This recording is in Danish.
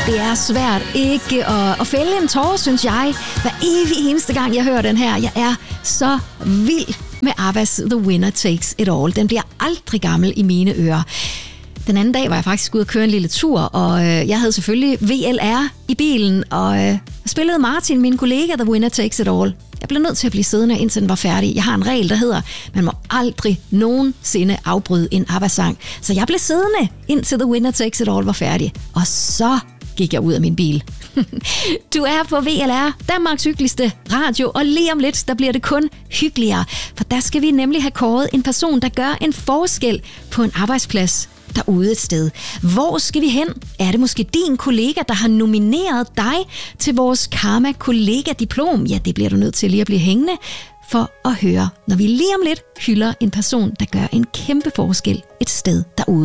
Det er svært ikke at fælde en tåre, synes jeg, hver evig eneste gang, jeg hører den her. Jeg er så vild med ABBA's The Winner Takes It All. Den bliver aldrig gammel i mine ører. Den anden dag var jeg faktisk ude at køre en lille tur, og jeg havde selvfølgelig VLR i bilen, og spillede Martin, min kollega, The Winner Takes It All. Jeg blev nødt til at blive siddende, indtil den var færdig. Jeg har en regel, der hedder, man må aldrig nogensinde afbryde en ABBA-sang. Så jeg blev siddende, indtil The Winner Takes It All var færdig. Og så gik jeg ud af min bil. Du er på VLR, Danmarks hyggeligste radio, og lige om lidt, der bliver det kun hyggeligere. For der skal vi nemlig have kåret en person, der gør en forskel på en arbejdsplads derude et sted. Hvor skal vi hen? Er det måske din kollega, der har nomineret dig til vores Karma Kollega Diplom? Ja, det bliver du nødt til lige at blive hængende for at høre, når vi lige om lidt hylder en person, der gør en kæmpe forskel et sted derude.